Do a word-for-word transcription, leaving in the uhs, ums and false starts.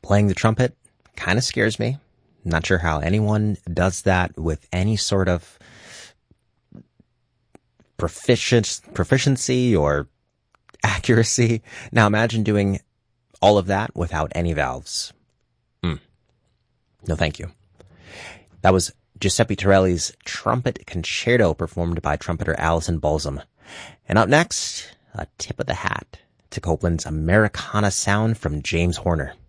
Playing the trumpet kind of scares me. Not sure how anyone does that with any sort of proficient, proficiency or accuracy. Now imagine doing all of that without any valves. Mm. No, thank you. That was Giuseppe Torelli's Trumpet Concerto performed by trumpeter Alison Balsam. And up next, a tip of the hat to Copland's Americana sound from James Horner.